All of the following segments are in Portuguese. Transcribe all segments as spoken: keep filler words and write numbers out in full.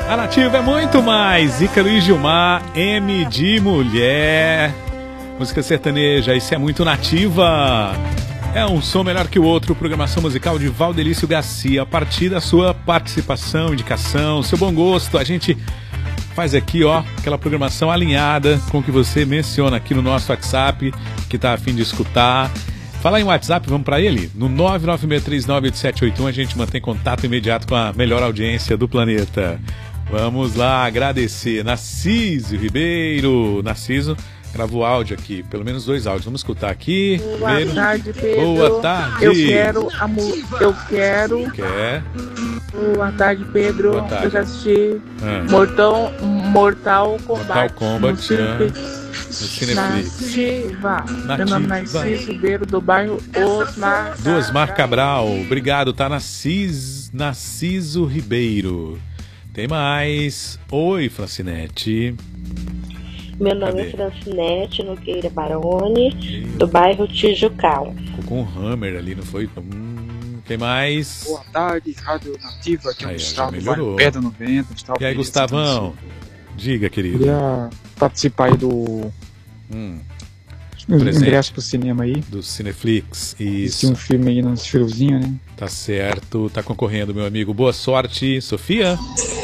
A Nativa é muito mais. Ícaro e Gilmar, M de Mulher. Música sertaneja, isso é muito Nativa. É um som melhor que o outro. Programação musical de Valdelício Garcia. A partir da sua participação, indicação, seu bom gosto, a gente faz aqui, ó, aquela programação alinhada com o que você menciona aqui no nosso WhatsApp, que tá a fim de escutar. Fala em WhatsApp, vamos para ele? No nove nove seis três nove oito sete oito um a gente mantém contato imediato com a melhor audiência do planeta. Vamos lá agradecer Narciso Ribeiro. Narciso gravou áudio aqui, pelo menos dois áudios. Vamos escutar aqui. Boa Primeiro. tarde, Pedro. Boa tarde. Eu quero a mu- Eu quero. Quer? Boa tarde, Pedro. Boa tarde. Eu já assisti ah. Mortal, Mortal Kombat. Mortal Kombat. No ah. No Cineflix. Nativa. Nativa. Meu nome é Narciso Ribeiro, do bairro Osmar. Do Osmar Cabral. Obrigado, tá Narciso, Narciso Ribeiro. Tem mais. Oi, Francinete. Meu nome Cadê? é Francinete Nogueira Baroni, do bairro Tijucal. Ficou com um hammer ali, não foi? Hum, tem mais. Boa tarde, Rádio Nativa, aqui é o Gustavo, melhorou. Pedra noventa. Gustavo, e aí, Gustavão? Diga, querido. Queria participar aí do... Hum. ingresso pro cinema aí. Do Cineflix. Isso. um filme aí nos friozinho, né? Tá certo, tá concorrendo, meu amigo. Boa sorte, Sofia.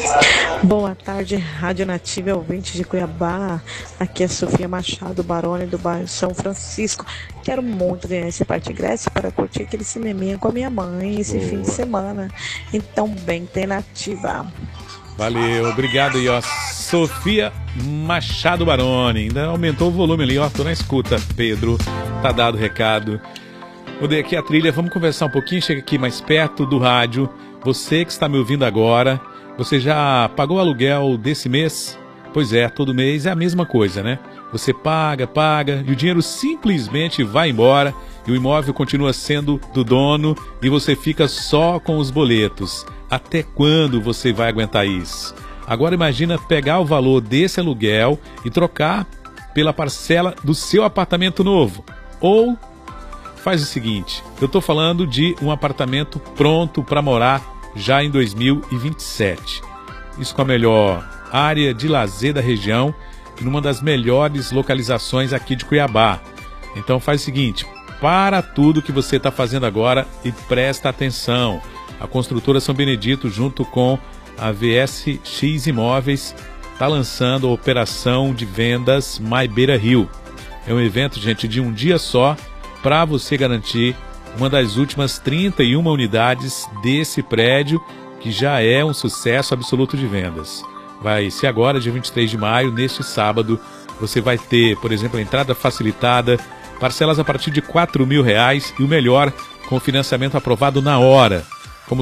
Boa tarde, Rádio Nativa, ouvinte de Cuiabá. Aqui é Sofia Machado, Barone do bairro São Francisco. Quero muito ganhar esse parte ingresso para curtir aquele cineminha com a minha mãe esse Boa. fim de semana. Então, bem, tem Nativa. Valeu, obrigado aí, ó. Sofia Machado Baroni. Ainda aumentou o volume ali, ó. Tô na escuta, Pedro. Tá dado o recado. Mudei aqui a trilha, vamos conversar um pouquinho. Chega aqui mais perto do rádio. Você que está me ouvindo agora, você já pagou o aluguel desse mês? Pois é, todo mês é a mesma coisa, né? Você paga, paga, e o dinheiro simplesmente vai embora, e o imóvel continua sendo do dono, e você fica só com os boletos. Até quando você vai aguentar isso? Agora imagina pegar o valor desse aluguel e trocar pela parcela do seu apartamento novo. Ou faz o seguinte, eu estou falando de um apartamento pronto para morar já em dois mil e vinte e sete. Isso com a melhor área de lazer da região e numa das melhores localizações aqui de Cuiabá. Então faz o seguinte, para tudo que você está fazendo agora e presta atenção. A construtora São Benedito, junto com a V S X Imóveis, está lançando a operação de vendas My Beira Rio. É um evento, gente, de um dia só para você garantir uma das últimas trinta e uma unidades desse prédio, que já é um sucesso absoluto de vendas. Vai ser agora, dia vinte e três de maio, neste sábado. Você vai ter, por exemplo, a entrada facilitada, parcelas a partir de quatro mil reais e o melhor, com financiamento aprovado na hora.